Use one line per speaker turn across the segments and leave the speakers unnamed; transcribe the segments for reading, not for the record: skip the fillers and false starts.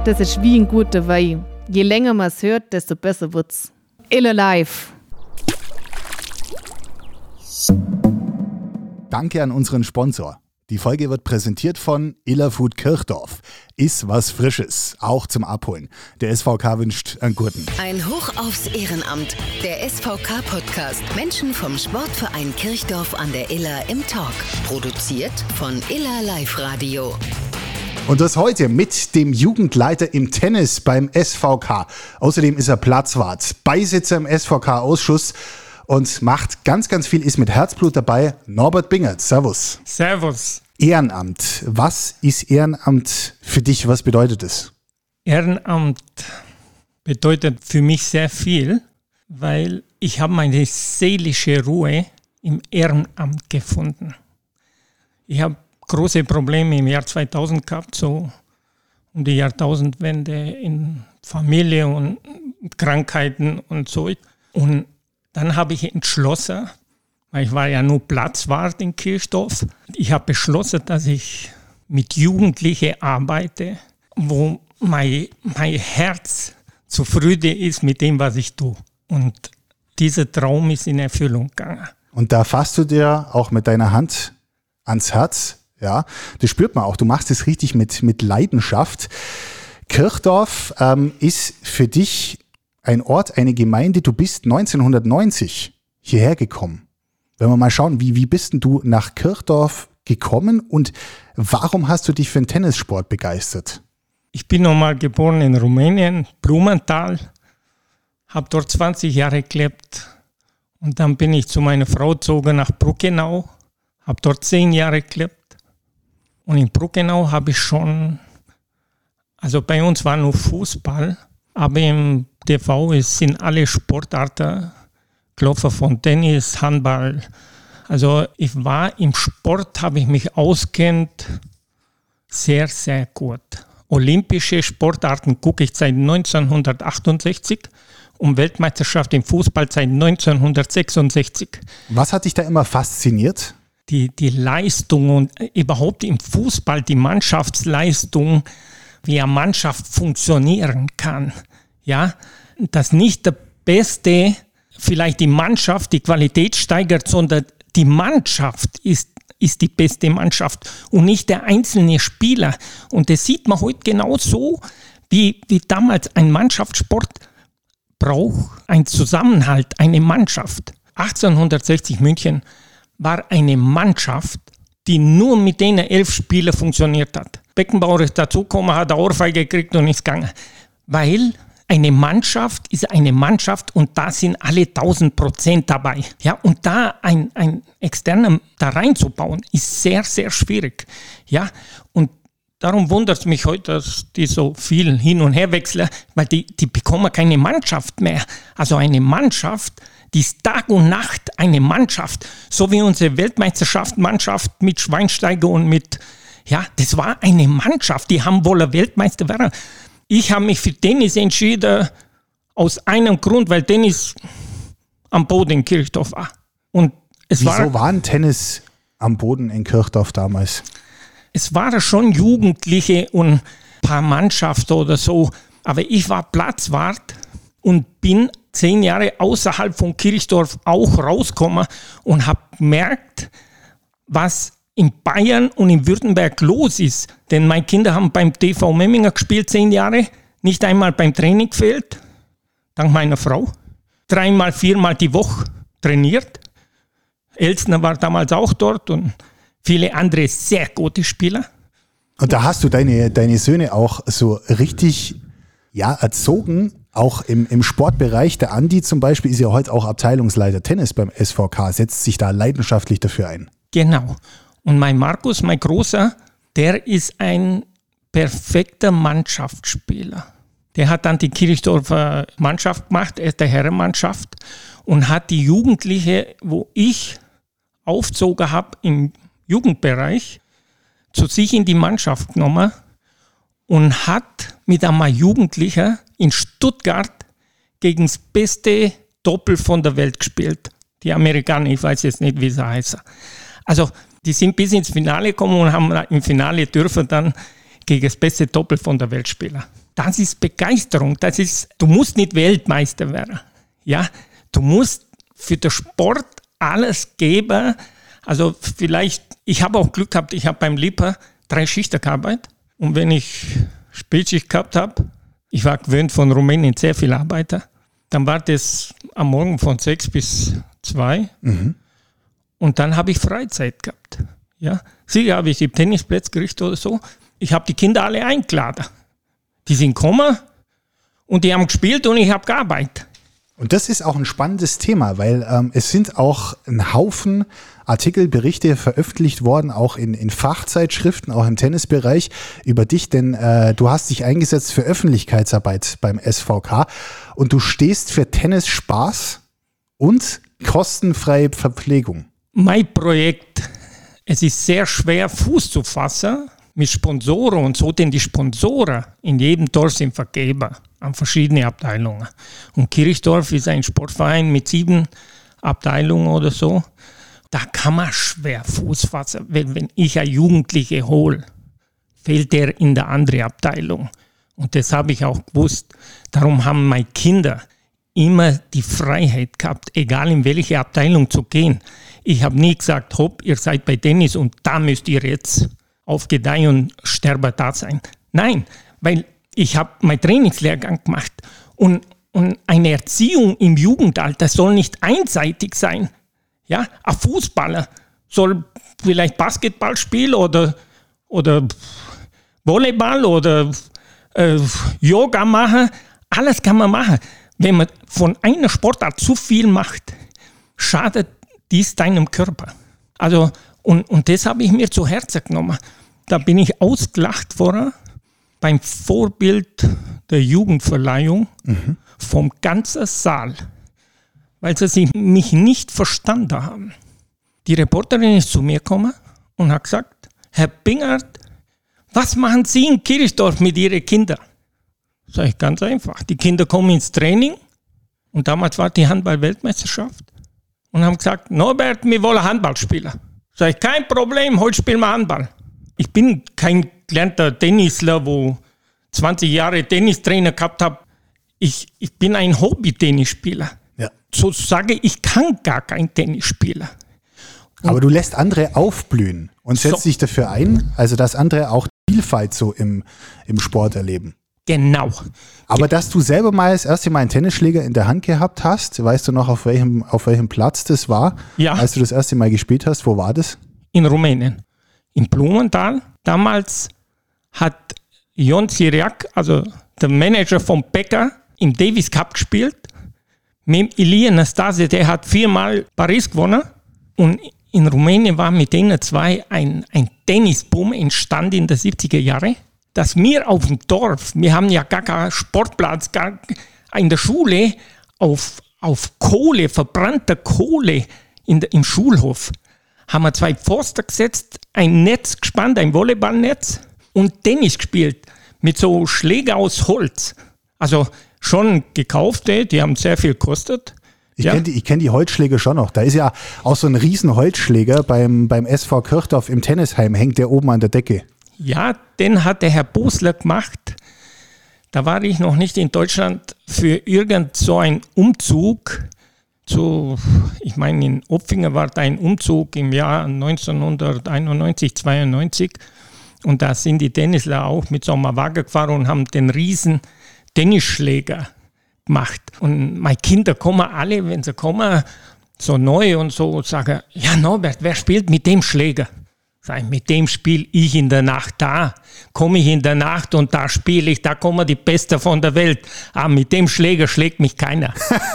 Das ist wie ein guter Wein. Je länger man es hört, desto besser wird's. Iller Live.
Danke an unseren Sponsor. Die Folge wird präsentiert von Iller Food Kirchdorf. Ist was Frisches, auch zum Abholen. Der SVK wünscht einen guten.
Ein Hoch aufs Ehrenamt. Der SVK-Podcast. Menschen vom Sportverein Kirchdorf an der Iller im Talk. Produziert von Iller Live Radio.
Und das heute mit dem Jugendleiter im Tennis beim SVK. Außerdem ist er Platzwart, Beisitzer im SVK-Ausschuss und macht ganz, ganz viel, ist mit Herzblut dabei. Norbert Bingert, servus.
Servus.
Ehrenamt. Was ist Ehrenamt für dich? Was bedeutet es?
Ehrenamt bedeutet für mich sehr viel, weil ich habe meine seelische Ruhe im Ehrenamt gefunden. Ich habe große Probleme im Jahr 2000 gehabt, so um die Jahrtausendwende in Familie und Krankheiten und so. Und dann habe ich entschlossen, weil ich war ja nur Platzwart in Kirchdorf, ich habe beschlossen, dass ich mit Jugendlichen arbeite, wo mein Herz zufrieden ist mit dem, was ich tue. Und dieser Traum ist in Erfüllung gegangen.
Und da fasst du dir auch mit deiner Hand ans Herz, ja, das spürt man auch, du machst es richtig mit Leidenschaft. Kirchdorf ist für dich ein Ort, eine Gemeinde, du bist 1990 hierher gekommen. Wenn wir mal schauen, wie bist denn du nach Kirchdorf gekommen und warum hast du dich für den Tennissport begeistert?
Ich bin nochmal geboren in Rumänien, Blumenthal, habe dort 20 Jahre gelebt und dann bin ich zu meiner Frau gezogen nach Bruckenau, habe dort 10 Jahre gelebt und in Bruckenau habe ich schon, also bei uns war nur Fußball, aber im TV sind alle Sportarten gelaufen, von Tennis, Handball. Also ich war im Sport, habe ich mich auskennt, sehr, sehr gut. Olympische Sportarten gucke ich seit 1968 und Weltmeisterschaft im Fußball seit 1966.
Was hat dich da immer fasziniert?
Die Leistung und überhaupt im Fußball die Mannschaftsleistung, wie eine Mannschaft funktionieren kann. Ja, dass nicht der Beste vielleicht die Mannschaft die Qualität steigert, sondern die Mannschaft ist die beste Mannschaft und nicht der einzelne Spieler. Und das sieht man heute genauso, wie damals ein Mannschaftssport braucht, ein Zusammenhalt, eine Mannschaft. 1860 München war eine Mannschaft, die nur mit den 11 Spielern funktioniert hat. Beckenbauer ist dazugekommen, hat eine Ohrfeige gekriegt und ist gegangen. Weil eine Mannschaft ist eine Mannschaft und da sind alle 1000% dabei. Ja, und da ein Externer da reinzubauen, ist sehr, sehr schwierig. Ja, und darum wundert es mich heute, dass die so viel hin und her wechseln, weil die bekommen keine Mannschaft mehr. Also eine Mannschaft, die ist Tag und Nacht eine Mannschaft. So wie unsere Weltmeisterschaftsmannschaft mit Schweinsteiger und mit, ja, das war eine Mannschaft, die haben wohl Weltmeister werden. Ich habe mich für Tennis entschieden, aus einem Grund, weil Tennis am Boden in Kirchdorf war. Und
Wieso war ein Tennis am Boden in Kirchdorf damals?
Es waren schon Jugendliche und ein paar Mannschaften oder so, aber ich war Platzwart und bin 10 Jahre außerhalb von Kirchdorf auch rausgekommen und habe gemerkt, was in Bayern und in Württemberg los ist. Denn meine Kinder haben beim TV Memminger gespielt 10 Jahre, nicht einmal beim Training gefehlt, dank meiner Frau. 3-mal, 4-mal die Woche trainiert. Elsner war damals auch dort und viele andere sehr gute Spieler.
Und da hast du deine Söhne auch so richtig erzogen, auch im Sportbereich. Der Andi zum Beispiel ist ja heute auch Abteilungsleiter Tennis beim SVK, setzt sich da leidenschaftlich dafür ein.
Genau. Und mein Markus, mein Großer, der ist ein perfekter Mannschaftsspieler. Der hat dann die Kirchdorfer Mannschaft gemacht, er ist der Herrenmannschaft und hat die Jugendliche, wo ich aufgezogen habe im Jugendbereich, zu sich in die Mannschaft genommen und hat mit einem Jugendlichen in Stuttgart gegen das beste Doppel von der Welt gespielt. Die Amerikaner, ich weiß jetzt nicht, wie sie heißen. Also die sind bis ins Finale gekommen und haben im Finale dürfen dann gegen das beste Doppel von der Welt spielen. Das ist Begeisterung. Du musst nicht Weltmeister werden. Ja, du musst für den Sport alles geben. Also vielleicht, ich habe auch Glück gehabt, ich habe beim Lipa 3 Schichten gearbeitet. Und wenn ich Spätschicht gehabt habe, ich war gewöhnt von Rumänien sehr viel Arbeiter, dann war das am Morgen von 6 bis 2. Und dann habe ich Freizeit gehabt. Ja, sicher habe ich die Tennisplätze gerichtet oder so. Ich habe die Kinder alle eingeladen. Die sind gekommen und die haben gespielt und ich habe gearbeitet.
Und das ist auch ein spannendes Thema, weil es sind auch ein Haufen Artikel, Berichte veröffentlicht worden, auch in Fachzeitschriften, auch im Tennisbereich über dich, denn du hast dich eingesetzt für Öffentlichkeitsarbeit beim SVK und du stehst für Tennisspaß und kostenfreie Verpflegung.
Mein Projekt, es ist sehr schwer Fuß zu fassen mit Sponsoren und so, denn die Sponsoren in jedem Dorf sind Vergeber an verschiedene Abteilungen. Und Kirchdorf ist ein Sportverein mit 7 Abteilungen oder so. Da kann man schwer Fuß fassen. Wenn ich einen Jugendliche hole, fehlt der in der anderen Abteilung. Und das habe ich auch gewusst. Darum haben meine Kinder immer die Freiheit gehabt, egal in welche Abteilung zu gehen. Ich habe nie gesagt, hopp, ihr seid bei Tennis und da müsst ihr jetzt auf Gedeih und Sterbe da sein. Nein, weil ich habe meinen Trainingslehrgang gemacht und eine Erziehung im Jugendalter soll nicht einseitig sein. Ja, ein Fußballer soll vielleicht Basketball spielen oder Volleyball oder Yoga machen. Alles kann man machen. Wenn man von einer Sportart zu viel macht, schadet dies deinem Körper. Also, und das habe ich mir zu Herzen genommen. Da bin ich ausgelacht worden beim Vorbild der Jugendverleihung vom ganzen Saal, weil sie mich nicht verstanden haben. Die Reporterin ist zu mir gekommen und hat gesagt, Herr Bingert, was machen Sie in Kirchdorf mit Ihren Kindern? Sag ich, ganz einfach. Die Kinder kommen ins Training und damals war die Handball-Weltmeisterschaft und haben gesagt, Norbert, wir wollen Handball spielen. Sag ich, kein Problem, heute spielen wir Handball. Ich bin kein gelernter Tennisler, wo 20 Jahre Tennistrainer gehabt habe. Ich bin ein Hobby-Tennisspieler. Ja. Sozusagen, ich kann gar kein Tennisspieler.
Aber du lässt andere aufblühen und setzt dich dafür ein, also dass andere auch Vielfalt so im Sport erleben.
Genau.
Aber dass du selber mal das erste Mal einen Tennisschläger in der Hand gehabt hast, weißt du noch, auf welchem Platz das war? Ja. Als du das erste Mal gespielt hast, wo war das?
In Rumänien, in Blumenthal. Damals hat Ion Siriac, also der Manager vom Becker, im Davis Cup gespielt. Mit Ilie Nastase, der hat 4-mal Paris gewonnen. Und in Rumänien war mit denen 2 ein Tennisboom entstanden in den 70er Jahren. Dass wir auf dem Dorf, wir haben ja gar keinen Sportplatz, gar in der Schule auf Kohle, verbrannter Kohle im Schulhof, haben wir 2 Pfosten gesetzt, ein Netz gespannt, ein Volleyballnetz und Tennis gespielt mit so Schläger aus Holz. Also schon gekaufte, die haben sehr viel gekostet.
Ich kenn die Holzschläger schon noch. Da ist ja auch so ein riesen Holzschläger beim SV Kirchdorf im Tennisheim, hängt der oben an der Decke.
Ja, den hat der Herr Bosler gemacht. Da war ich noch nicht in Deutschland für irgend so einen Umzug. Ich meine, in Opfingen war da ein Umzug im Jahr 1991, 92. Und da sind die Tennisler auch mit so einem Wagen gefahren und haben den riesen Tennisschläger gemacht. Und meine Kinder kommen alle, wenn sie kommen, so neu und so, sagen, ja Norbert, wer spielt mit dem Schläger? Sag ich, mit dem spiele ich in der Nacht, da komme ich in der Nacht und da spiele ich, da kommen die Besten von der Welt. Aber mit dem Schläger schlägt mich keiner.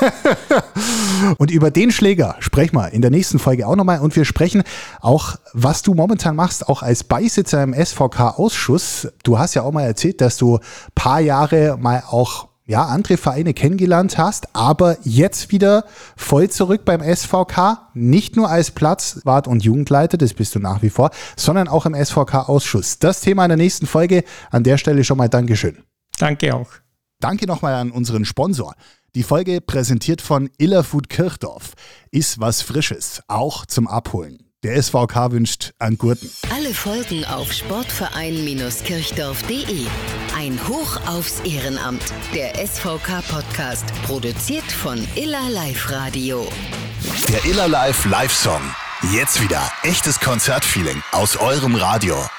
Und über den Schläger sprechen wir in der nächsten Folge auch nochmal. Und wir sprechen auch, was du momentan machst, auch als Beisitzer im SVK-Ausschuss. Du hast ja auch mal erzählt, dass du ein paar Jahre mal auch andere Vereine kennengelernt hast, aber jetzt wieder voll zurück beim SVK, nicht nur als Platzwart und Jugendleiter, das bist du nach wie vor, sondern auch im SVK-Ausschuss. Das Thema in der nächsten Folge. An der Stelle schon mal Dankeschön.
Danke auch.
Danke nochmal an unseren Sponsor. Die Folge präsentiert von Illerfood Kirchdorf. Ist was Frisches, auch zum Abholen. Der SVK wünscht einen guten.
Alle Folgen auf sportverein-kirchdorf.de. Ein Hoch aufs Ehrenamt. Der SVK-Podcast, produziert von Iller Live Radio.
Der Iller Live Live-Song. Jetzt wieder echtes Konzertfeeling aus eurem Radio.